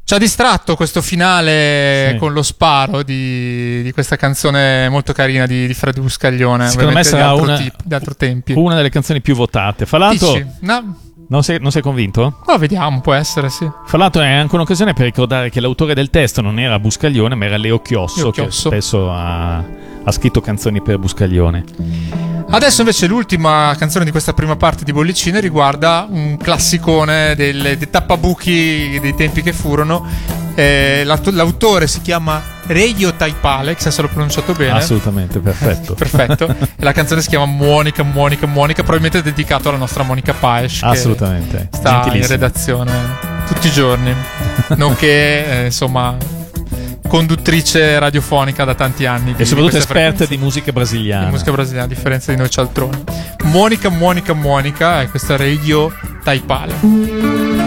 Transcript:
Ci ha distratto questo finale Sì. con lo sparo di questa canzone molto carina di Fred Buscaglione. Secondo me sarà di altro tempi. una delle canzoni più votate. Fra l'altro, Dici? No? non sei convinto? No, vediamo, può essere, sì. Fra l'altro è anche un'occasione per ricordare che l'autore del testo non era Buscaglione, ma era Leo Chiosso, che spesso ha scritto canzoni per Buscaglione. Adesso invece l'ultima canzone di questa prima parte di Bollicine riguarda un classicone dei tappabuchi dei tempi che furono. L'autore si chiama Reijo Taipale, se lo pronunciato bene. Assolutamente, perfetto. Perfetto. E la canzone si chiama Monica, probabilmente è dedicato alla nostra Monica Paes, Assolutamente. che sta in redazione tutti i giorni, nonché insomma conduttrice radiofonica da tanti anni e soprattutto esperta di musica brasiliana. Di musica brasiliana, a differenza di noi cialtroni. Monica, e questa Reijo Taipale.